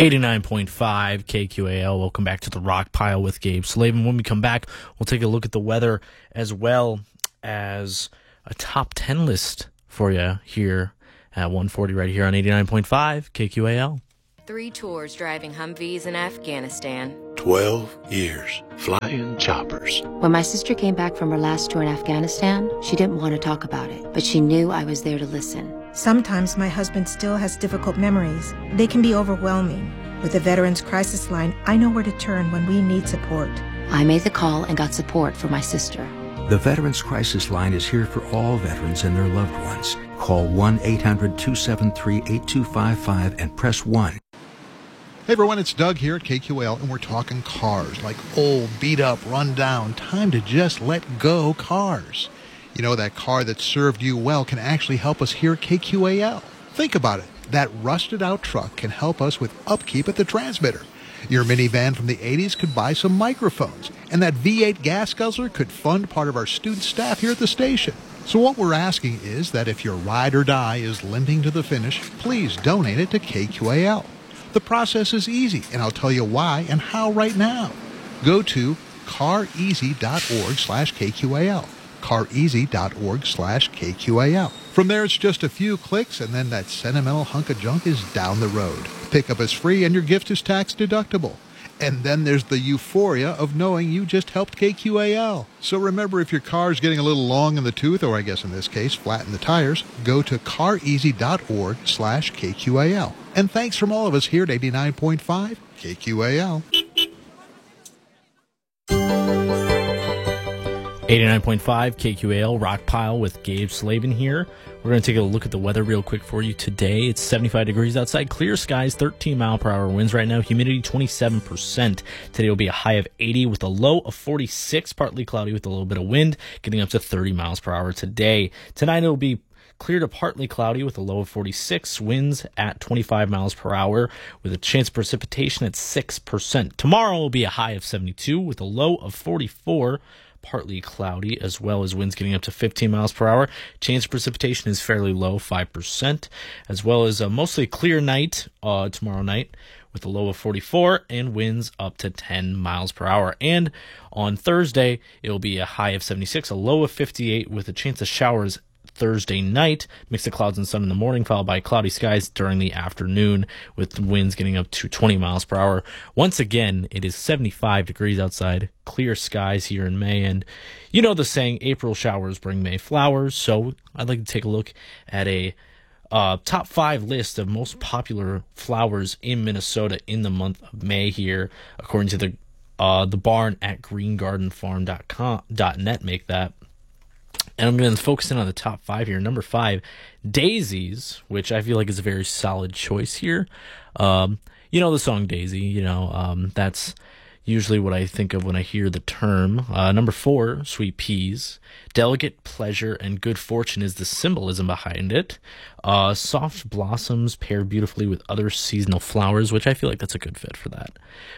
89.5 KQAL. Welcome back to the Rock Pile with Gabe Slavin. When we come back, we'll take a look at the weather as well as a top 10 list for you here at 1:40 right here on 89.5 KQAL. 3 tours driving Humvees in Afghanistan. 12 years flying choppers. When my sister came back from her last tour in Afghanistan, she didn't want to talk about it, but she knew I was there to listen. Sometimes my husband still has difficult memories. They can be overwhelming. With the Veterans Crisis Line, I know where to turn when we need support. I made the call and got support for my sister. The Veterans Crisis Line is here for all veterans and their loved ones. Call 1-800-273-8255 and press 1. Hey everyone, it's Doug here at KQL, and we're talking cars, like old, beat up, run down, time to just let go cars. You know, that car that served you well can actually help us here at KQAL. Think about it. That rusted out truck can help us with upkeep at the transmitter. Your minivan from the 80s could buy some microphones, and that V8 gas guzzler could fund part of our student staff here at the station. So what we're asking is that if your ride or die is limping to the finish, please donate it to KQAL. The process is easy, and I'll tell you why and how right now. Go to careasy.org/KQAL. careasy.org/KQAL. From there, it's just a few clicks, and then that sentimental hunk of junk is down the road. Pickup is free, and your gift is tax deductible. And then there's the euphoria of knowing you just helped KQAL. So remember, if your car's getting a little long in the tooth, or I guess in this case, flat in the tires, go to careasy.org/KQAL. And thanks from all of us here at 89.5 KQAL. 89.5 KQAL, Rock Pile with Gabe Slavin here. We're going to take a look at the weather real quick for you today. It's 75 degrees outside, clear skies, 13-mile-per-hour winds right now, humidity 27%. Today will be a high of 80 with a low of 46, partly cloudy with a little bit of wind, getting up to 30 miles per hour today. Tonight it'll be clear to partly cloudy with a low of 46, winds at 25 miles per hour with a chance of precipitation at 6%. Tomorrow will be a high of 72 with a low of 44, partly cloudy, as well as winds getting up to 15 miles per hour. Chance of precipitation is fairly low, 5%, as well as a mostly clear night tomorrow night with a low of 44 and winds up to 10 miles per hour. And on Thursday, it will be a high of 76, a low of 58 with a chance of showers Thursday night, mix of clouds and sun in the morning, followed by cloudy skies during the afternoon, with winds getting up to 20 miles per hour. Once again, it is 75 degrees outside, clear skies here in May, and you know the saying, April showers bring May flowers, so I'd like to take a look at a top 5 list of most popular flowers in Minnesota in the month of May here, according to the barn at greengardenfarm.net make that. And I'm going to focus in on the top 5 here. Number 5, daisies, which I feel like is a very solid choice here. You know the song Daisy, that's usually what I think of when I hear the term. Number 4, sweet peas. Delicate pleasure and good fortune is the symbolism behind it. Soft blossoms pair beautifully with other seasonal flowers, which I feel like that's a good fit for that.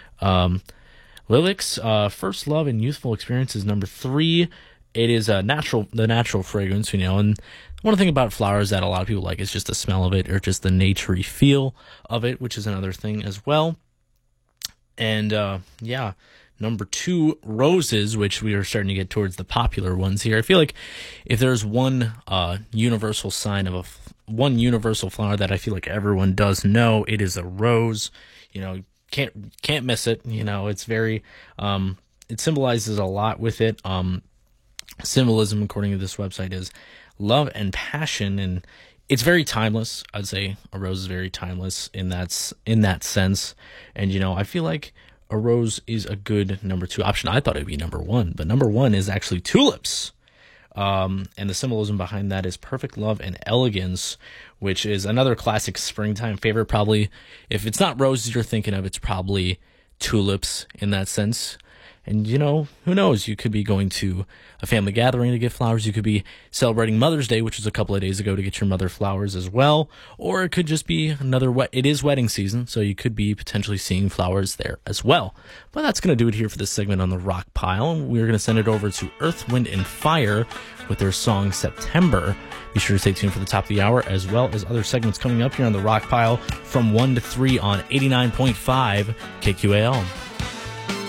Lilacs, first love and youthful experiences. Number 3, it is the natural fragrance, and one thing about flowers that a lot of people like is just the smell of it or just the naturey feel of it, which is another thing as well. And number 2, roses, which we are starting to get towards the popular ones here. I feel like if there's one universal sign of one universal flower that I feel like everyone does know, it is a rose. Can't miss it. It's very it symbolizes a lot with it. Symbolism, according to this website, is love and passion, and it's very timeless. I'd say a rose is very timeless in that sense. And I feel like a rose is a good number 2 option. I thought it'd be number 1, but number 1 is actually tulips. And the symbolism behind that is perfect love and elegance, which is another classic springtime favorite. Probably, if it's not roses you're thinking of, it's probably tulips in that sense. And, who knows? You could be going to a family gathering to get flowers. You could be celebrating Mother's Day, which was a couple of days ago, to get your mother flowers as well. Or it could just be it is wedding season, so you could be potentially seeing flowers there as well. But that's going to do it here for this segment on the Rock Pile. We're going to send it over to Earth, Wind, and Fire with their song September. Be sure to stay tuned for the top of the hour, as well as other segments coming up here on the Rock Pile from 1 to 3 on 89.5 KQAL.